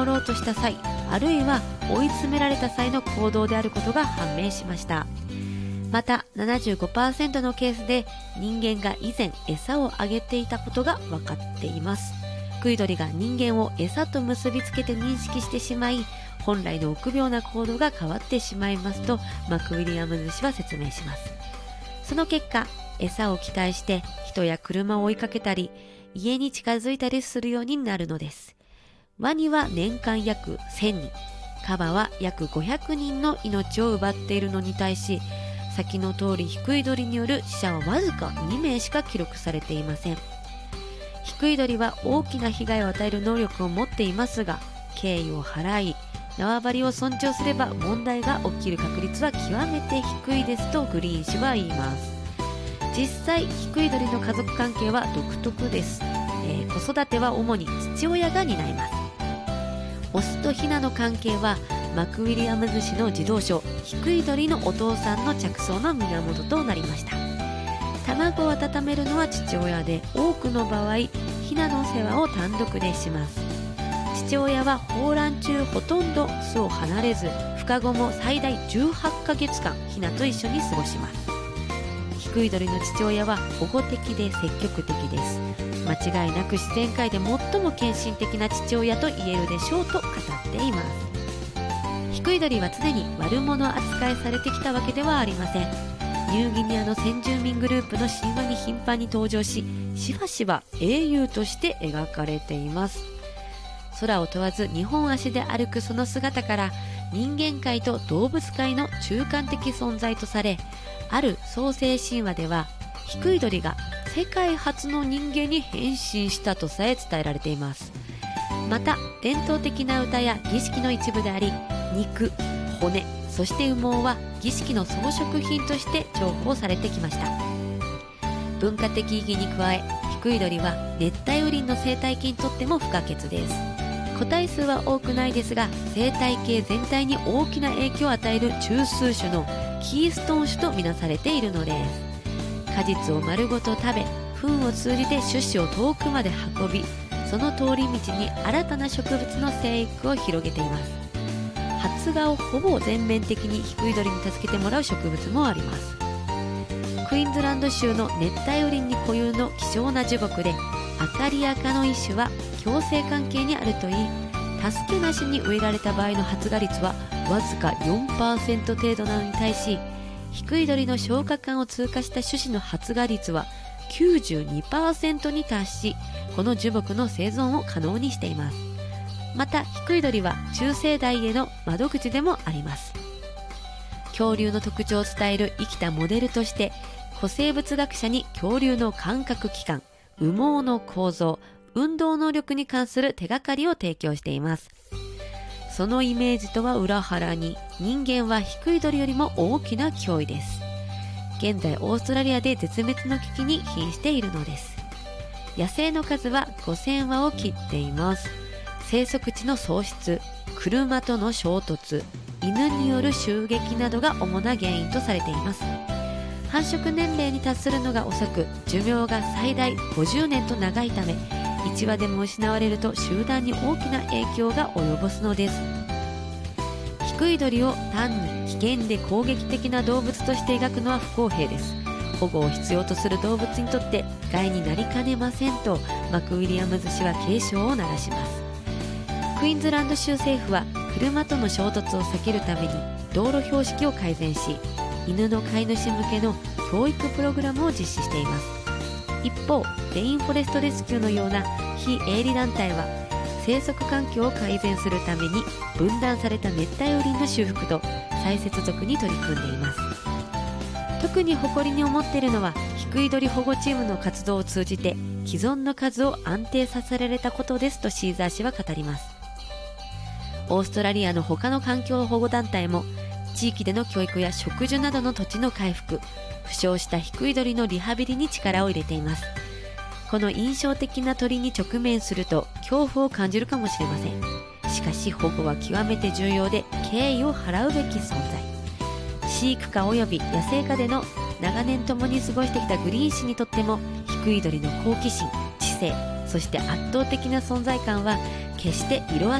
守ろうとした際、あるいは追い詰められた際の行動であることが判明しました。また 75% のケースで人間が以前餌をあげていたことが分かっています。ヒクイドリが人間を餌と結びつけて認識してしまい、本来の臆病な行動が変わってしまいますとマクウィリアムズ氏は説明します。その結果、餌を期待して人や車を追いかけたり家に近づいたりするようになるのです。ワニは年間約1000人、カバは約500人の命を奪っているのに対し、先の通りヒクイドリによる死者はわずか2名しか記録されていません。ヒクイドリは大きな被害を与える能力を持っていますが、敬意を払い縄張りを尊重すれば問題が起きる確率は極めて低いですとグリーン氏は言います。実際ヒクイドリの家族関係は独特です。子育ては主に父親が担います。オスとヒナの関係はマクウィリアムズ氏の児童書ヒクイドリのお父さんの着想の源となりました。卵を温めるのは父親で、多くの場合ヒナの世話を単独でします。父親は抱卵中ほとんど巣を離れず、孵化後も最大18ヶ月間ヒナと一緒に過ごします。ヒクイドリの父親は保護的で積極的です。間違いなく自然界で最も献身的な父親と言えるでしょうと語っています。ヒクイドリは常に悪者扱いされてきたわけではありません。ニューギニアの先住民グループの神話に頻繁に登場し、しばしば英雄として描かれています。空を問わず2本足で歩くその姿から、人間界と動物界の中間的存在とされ、ある創世神話ではヒクイドリが世界初の人間に変身したとさえ伝えられています。また伝統的な歌や儀式の一部であり、肉、骨、そして羽毛は儀式の装飾品として重宝されてきました。文化的意義に加え、ヒクイドリは熱帯雨林の生態系にとっても不可欠です。個体数は多くないですが、生態系全体に大きな影響を与える中枢種のキーストーン種とみなされているのです。果実を丸ごと食べ、糞を通じて種子を遠くまで運び、その通り道に新たな植物の生育を広げています。発芽をほぼ全面的にヒクイドリに助けてもらう植物もあります。クイーンズランド州の熱帯雨林に固有の希少な樹木で、アカリア科の一種は共生関係にあるといい、助けなしに植えられた場合の発芽率はわずか 4% 程度なのに対し、ヒクイドリの消化管を通過した種子の発芽率は 92% に達し、この樹木の生存を可能にしています。またヒクイドリは中生代への窓口でもあります。恐竜の特徴を伝える生きたモデルとして、古生物学者に恐竜の感覚器官、羽毛の構造、運動能力に関する手がかりを提供しています。そのイメージとは裏腹に、人間はヒクイドリよりも大きな脅威です。現在オーストラリアで絶滅の危機に瀕しているのです。野生の数は5000羽を切っています。生息地の喪失、車との衝突、犬による襲撃などが主な原因とされています。繁殖年齢に達するのが遅く、寿命が最大50年と長いため、1羽でも失われると集団に大きな影響が及ぼすのです。ヒクイドリを単に危険で攻撃的な動物として描くのは不公平です。保護を必要とする動物にとって害になりかねませんとマクウィリアムズ氏は警鐘を鳴らします。クイーンズランド州政府は車との衝突を避けるために道路標識を改善し、犬の飼い主向けの教育プログラムを実施しています。一方、レインフォレストレスキューのような非営利団体は生息環境を改善するために分断された熱帯雨林の修復と再接続に取り組んでいます。特に誇りに思っているのは、ヒクイドリ保護チームの活動を通じて既存の数を安定させられたことですとシーザー氏は語ります。オーストラリアの他の環境保護団体も地域での教育や植樹などの土地の回復、負傷したヒクイドリのリハビリに力を入れています。この印象的な鳥に直面すると恐怖を感じるかもしれません。しかし保護は極めて重要で、敬意を払うべき存在。飼育下及び野生下での長年共に過ごしてきたグリーン氏にとっても、ヒクイドリの好奇心、知性、そして圧倒的な存在感は決して色褪